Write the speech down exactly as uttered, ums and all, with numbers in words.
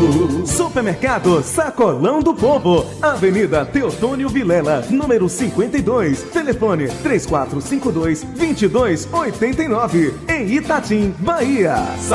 Povo. Supermercado Sacolão do Povo, Avenida Teotônio Vilela, número cinquenta e dois, telefone três quatro cinco dois, dois dois oito nove, em Itatim, Bahia.